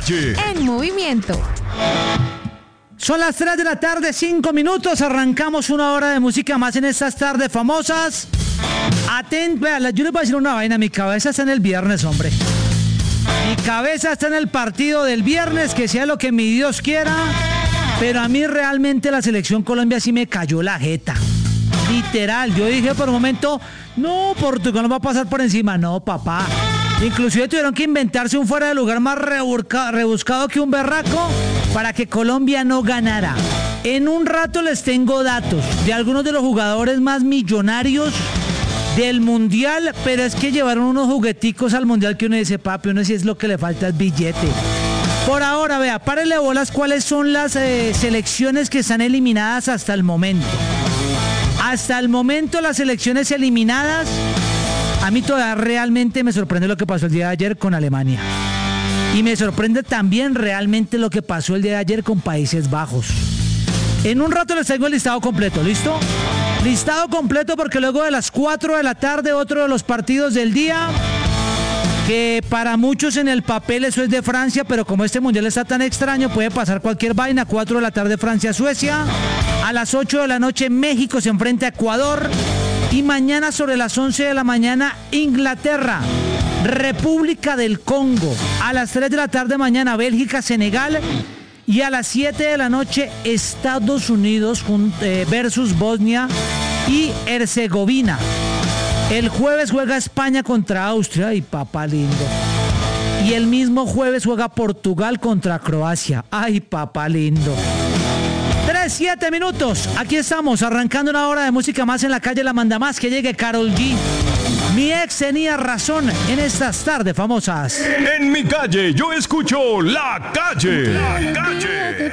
calle. En movimiento. Son las 3 de la tarde, 5 minutos. Arrancamos una hora de música más en estas tardes famosas. Vea, yo les voy a decir una vaina. Mi cabeza está en el viernes, hombre. Mi cabeza está en el partido del viernes, que sea lo que mi Dios quiera. Pero a mí realmente la selección Colombia sí me cayó la jeta. Literal, yo dije por un momento, no, Portugal no va a pasar por encima. No, papá. Inclusive tuvieron que inventarse un fuera de lugar más rebuscado que un berraco para que Colombia no ganara. En un rato les tengo datos de algunos de los jugadores más millonarios del Mundial, pero es que llevaron unos jugueticos al Mundial que uno dice, papi, uno sí es lo que le falta es billete. Por ahora, vea, párele bolas cuáles son las selecciones que están eliminadas hasta el momento. Hasta el momento las selecciones eliminadas, a mí todavía realmente me sorprende lo que pasó el día de ayer con Alemania. Y me sorprende también realmente lo que pasó el día de ayer con Países Bajos. En un rato les traigo el listado completo, ¿listo? Listado completo porque luego de las 4 de la tarde otro de los partidos del día, que para muchos en el papel eso es de Francia, pero como este mundial está tan extraño puede pasar cualquier vaina. 4 de la tarde Francia-Suecia, a las 8 de la noche México se enfrenta a Ecuador y mañana sobre las 11 de la mañana Inglaterra, República del Congo, a las 3 de la tarde mañana Bélgica-Senegal y a las 7 de la noche Estados Unidos versus Bosnia y Herzegovina. El jueves juega España contra Austria y papá lindo. Y el mismo jueves juega Portugal contra Croacia. Ay, papá lindo. 3-7 minutos. Aquí estamos arrancando una hora de música más en la calle La Manda Más. Que llegue Karol G. Mi ex tenía razón en estas tardes famosas. En mi calle yo escucho La Calle. La Calle.